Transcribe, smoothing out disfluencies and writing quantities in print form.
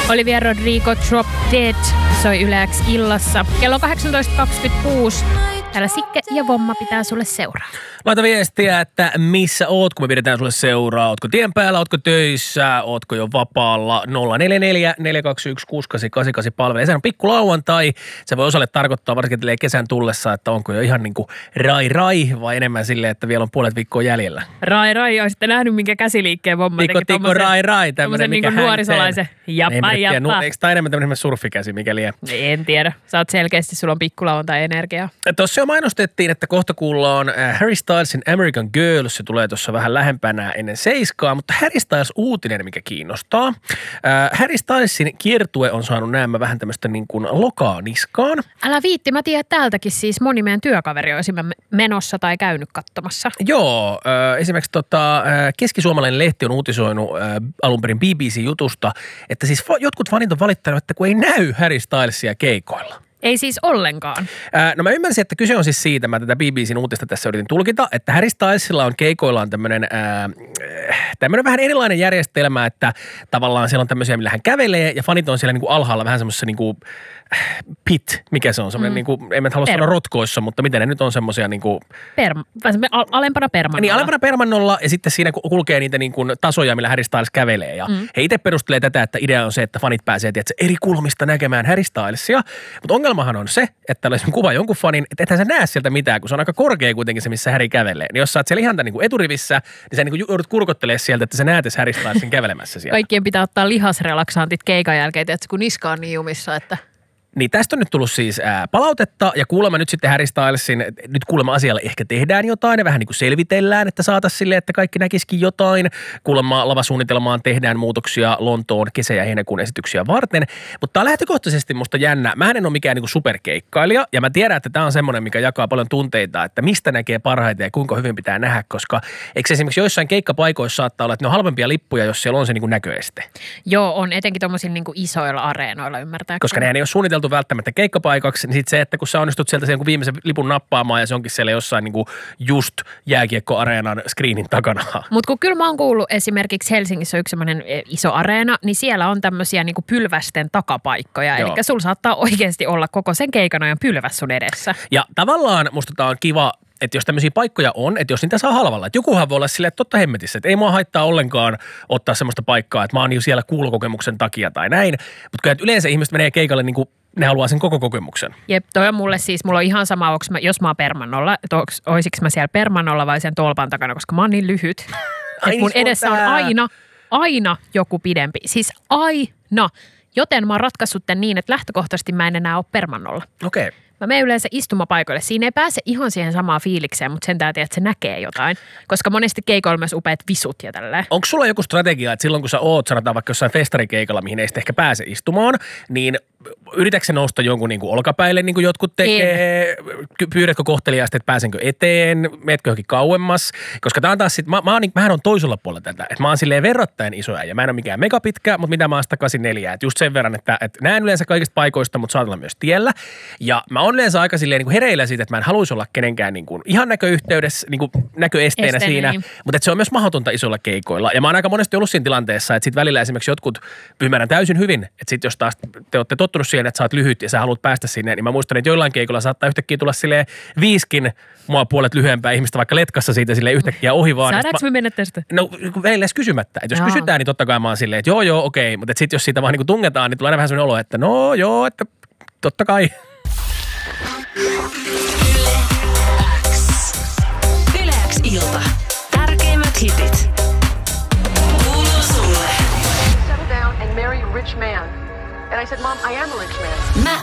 Olivia Rodrigo Drop Dead soi Yle X illassa. Kello on 18.26. Täällä Sikke ja Vomma pitää sulle seuraa. Laita viestiä, että missä oot, kun me pidetään sulle seuraa. Ootko tien päällä, ootko töissä, ootko jo vapaalla. 044 421 6888 palvelee. Se on pikku lauantai. Se voi osalle tarkoittaa varsinkin kesän tullessa, että onko jo ihan niin kuin rai vai enemmän silleen, että vielä on puolet viikkoa jäljellä. Rai. Olisitte nähnyt, minkä käsiliikkeen Vomma teki. Tikko rai. Tämmöisen niin kuin nuorisolaisen. Jappa. Eikö tämä enemmän tämmöinen surfikäsi, mikäli? En tiedä. Sä oot selkeästi, sulla on pikku lauantai-energiaa. Tuossa jo mainostettiin, että kohta kuullaan Harry Stylesin American Girl. Se tulee tuossa vähän lähempänä ennen 7, mutta Harry Styles uutinen, mikä kiinnostaa. Harry Stylesin kiertue on saanut näemmä vähän tämmöistä niin kuin lokaa niskaan. Älä viitti, mä tiedän, että täältäkin siis moni meidän työkaveri olisi menossa tai käynyt katsomassa. Joo, esimerkiksi keskisuomalainen lehti on uutisoinut alunperin BBC-jutusta, että siis jotkut fanit on valittanut, että kun ei näy Harry Stylesia keikoilla. Ei siis ollenkaan. No mä ymmärsin, että kyse on siis siitä, mä tätä BBCn uutista tässä yritin tulkita, että Harry Stylesilla on keikoillaan tämmöinen vähän erilainen järjestelmä, että tavallaan siellä on tämmöisiä, millä hän kävelee ja fanit on siellä niin kuin alhaalla vähän semmoisessa niin kuin pit, mikä se on, semmoinen niin kuin, en mä halua sanoa rotkoissa, mutta miten ne nyt on semmoisia niin kuin alempana permannolla. Niin, alempana permannolla ja sitten siinä kulkee niitä niin kuin tasoja, millä Harry Styles kävelee ja he itse perustelee tätä, että idea on se, että fanit pääsee eri kulmista näkemään Harry Stylesia, mutta ongelmahan on se, että olisi kuva jonkun fanin, että ethän sä näe sieltä mitään, kun se on aika korkea kuitenkin se, missä Harry kävelee. Niin jos sä oot siellä ihan niin kuin eturivissä, niin sä niin kuin joudut kurkottelemaan sieltä, että sä näet Harry Stylesin kävelemässä siellä. Kaikkien pitää ottaa lihasrelaksantit keikan jälkeen, että kun niska on niin jumissa, että... Niin tästä on nyt tullut siis palautetta ja kuulemma nyt sitten Harry Stylesin, nyt kuulemma asialle ehkä tehdään jotain ja vähän niin kuin selvitellään, että saataisiin silleen, että kaikki näkisikin jotain. Kuulemma lavasuunnitelmaan tehdään muutoksia Lontoon kesä- ja heinäkuun esityksiä varten, mutta tämä on lähtökohtaisesti musta jännä. Mä en ole mikään niin kuin superkeikkailija ja mä tiedän, että tämä on semmoinen, mikä jakaa paljon tunteita, että mistä näkee parhaiten ja kuinka hyvin pitää nähdä, koska eikö esimerkiksi joissain keikkapaikoissa saattaa olla, että ne on halvempia lippuja, jos siellä on se niin kuin näköeste. Joo, on etenkin tuommoisilla niin kuin isoilla areenoilla ymmärtääkseni. Koska nehän ei ole suunniteltu välttämättä keikkapaikaksi, niin sitten se, että kun sä onnistut sieltä sen viimeisen lipun nappaamaan ja se onkin siellä jossain niin kuin just jääkiekkoareenan screenin takana. Mutta kun kyllä mä oon kuullut esimerkiksi Helsingissä on yksi semmoinen iso areena, niin siellä on tämmöisiä niin kuin pylvästen takapaikkoja. Eli sulla saattaa oikeasti olla koko sen keikan ajan pylväs sun edessä. Ja tavallaan musta tää on kiva, että jos tämmöisiä paikkoja on, että jos niitä saa halvalla. Että jokuhan voi olla silleen, että totta hemmetissä, että ei mua haittaa ollenkaan ottaa semmoista paikkaa, että mä oon jo siellä kuulokokemuksen takia tai näin. Mutta kyllä yleensä ihmiset menee keikalle niin kuin ne haluaa sen koko kokemuksen. Jep, toi on mulle siis, mulla on ihan sama, jos mä oon permannolla, että olisiko mä siellä permannolla vai sen tolpan takana, koska mä oon niin lyhyt. Että mun edessä on aina joku pidempi. Siis aina. Joten mä oon ratkaissut tämän niin, että lähtökohtaisesti mä en enää ole permannolla. Okei. Mä menen yleensä istumapaikoille. Siinä ei pääse ihan siihen samaan fiilikseen, mutta sen täytyy, että se näkee jotain. Koska monesti keikoilla myös upeat visut ja tälleen. Onko sulla joku strategia, että silloin kun sä oot, sanotaan vaikka jossain festarikeikalla, mihin ei sitten ehkä pääse istumaan, niin yritätkö sä nousta jonkun niin kuin olkapäille, niin kuin jotkut tekee? Pyydätkö kohteliaasti, että pääsenkö eteen? Meetkö johonkin kauemmas? Koska tää on taas sit, mähän on toisella puolella tätä. Että mä oon silleen verrattain isoja ja mä en ole mikään megapitkä, mutta mitä mä oon 184. Että just sen verran, että näen yleensä kaikista paikoista, mutta saatan olla myös tiellä. Ja mä oon yleensä aika silleen niin kuin hereillä siitä, että mä en haluaisi olla kenenkään niin kuin ihan näköyhteydessä, niin kuin näköesteenä siinä. Niin. Mutta se on myös mahdotonta isoilla keikoilla. Ja mä oon aika monesti ollut siinä tilanteessa, että sit välillä esimerkiksi jotkut ymmärrän täysin hyvin, että sit jos taas te olette tottunut siihen, että sä oot lyhyt ja sä haluat päästä sinne, niin mä muistan, että joillain keikoilla saattaa yhtäkkiä tulla silleen 5 mua puolet lyhyempää ihmistä vaikka letkassa siitä silleen yhtäkkiä ohi vaan. Saadaanko me mennä tästä? No välillä edes kysymättä. Että jos kysytään, niin totta kai mä oon silleen, että joo, okei. Mutta sitten jos siitä vaan niin tungetaan, niin tulee aina vähän sellainen olo, että no joo, että totta kai. Yle X ilta. Tärkeimmät hitit. Kuuluu sulle. Settle down and marry a rich man. And I said, Mom, I am a rich man.